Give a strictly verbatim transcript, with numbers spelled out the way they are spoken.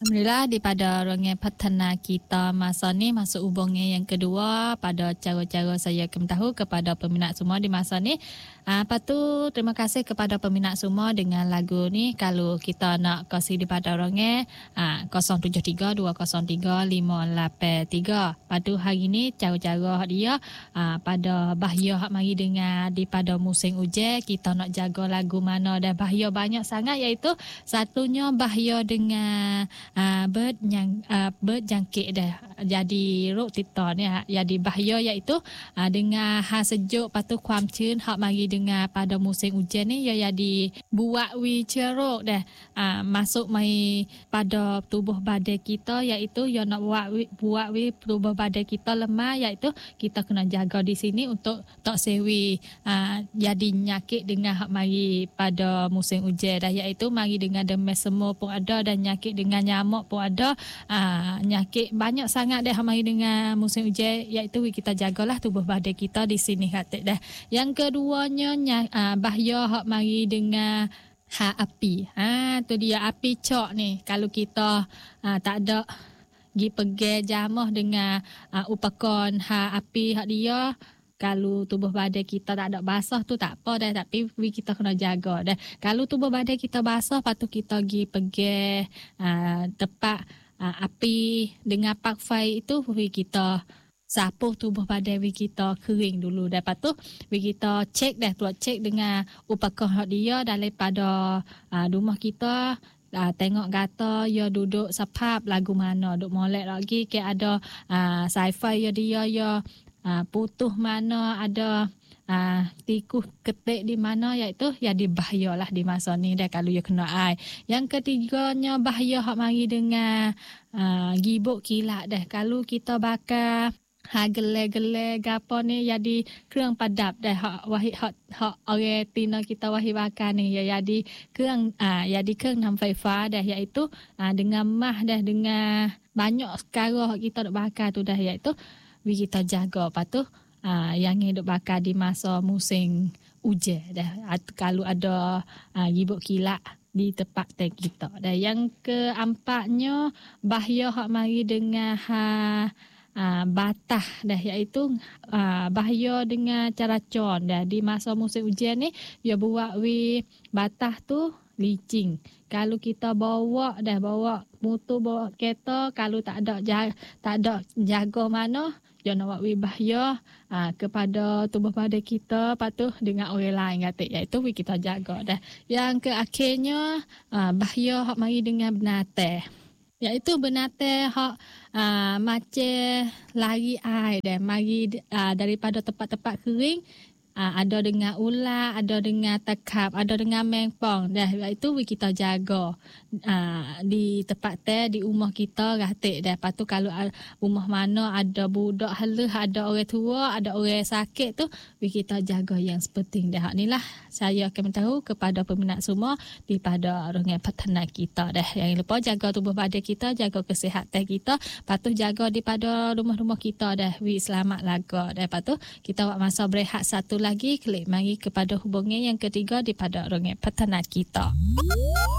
Alhamdulillah daripada Rongai Petana kita masa ni masuk hubungnya yang kedua pada cara-cara saya akan tahu kepada peminat semua di masa ni. Ah, lepas tu terima kasih kepada peminat semua dengan lagu ni. Kalau kita nak kasih daripada Rongai ah, kosong tujuh tiga dua kosong tiga lima lapan tiga. Lepas tu hari ni cara-cara dia ah, pada bahaya hak mari dengar daripada musim hujan kita nak jaga lagu mana dan bahaya banyak sangat iaitu satunya bahaya dengan Uh, bird yang uh, bird jangkit dah jadi rok titon ya jadi bahaya iaitu uh, dengan ha sejuk patu kuam cun hak mari dengar pada musim hujan ni ya jadi buat wi cerok dah uh, masuk mai pada tubuh badan kita iaitu ya nak buat wi, buat wi tubuh badan kita lemah iaitu kita kena jaga di sini untuk tak sewi uh, jadi nyakit dengan hak mari pada musim hujan dah iaitu mari dengan demam semua pun ada dan nyakit dengan nyamuk pun ada aa, nyakit banyak sangat dah mari dengan musim hujan iaitu kita jagalah tubuh badan kita di sini katik dah. Yang keduanya aa, bahaya hak mari dengan ha api. Ha tu dia api cok ni kalau kita aa, tak ada gi pergi jamah dengan aa, upakan ha api hak dia kalau tubuh badan kita tak ada basah tu tak apa dah tapi kita kena jaga dah. Kalau tubuh badan kita basah patut kita pergi pergi uh, tempat uh, api dengan pakai itu kita sapuh tubuh badan kita kering dulu dah. Lepas tu kita cek dah tuan cek dengan upakan dia daripada uh, rumah kita. Uh, tengok kata ya duduk sepap lagu mana duduk molek lagi ke ada uh, sci-fi ya dia ya Uh, putuh mana ada uh, tikus ketik di mana iaitu ya dibahayalah di masa ni dah kalau ya kena air. Yang ketiganya bahaya hak mari dengan uh, gibuk kilat dah kalau kita bakar ha gele-gele gapo ni jadi kerang padap dah hak wahi hak hak orang tina kita wahi bakar ni ya jadi kerang ah jadi kerang nam faifa dah iaitu ah, dengan mah dah dengan banyak sekarang kita nak bakar tu dah iaitu kita jaga. Lepas tu uh, yang hidup bakar di masa musim hujan dah At, kalau ada uh, gibuk kilat di tempat tank kita. Dan yang keempatnya bahaya hak mari dengan ha uh, batah dah iaitu uh, bahaya dengan caracon dah di masa musim hujan ni dia buat wi batah tu licin. Kalau kita bawa dah bawa motor bawa kereta kalau tak ada jaga, tak ada jaga mana dia nak buat bahaya aa, kepada tubuh badan kita patuh dengan orang lain kata iaitu kita jaga dah. Yang ke akhirnya aa, bahaya hak mari dengan binatang iaitu binatang hak aa, macam lari air dah mari aa, daripada tempat-tempat kering. Uh, ada dengan ular, ada dengan tekap, ada dengan mengpong. Dah itu kita jaga uh, di tempat teh di rumah kita ratik dah. Lepas tu kalau uh, rumah mana ada budak halus, ada orang tua, ada orang sakit tu kita jaga yang sepenting dah. Inilah saya akan tahu kepada peminat semua daripada Rongai Petana kita dah. Yang lupa jaga tubuh badan kita, jaga kesihatan kita, lepas tu jaga daripada rumah-rumah kita dah. Wi selamat laga dah. Lepas tu kita buat masa berehat satu lagi klik mari kepada hubungan yang ketiga daripada Rongai Petana kita.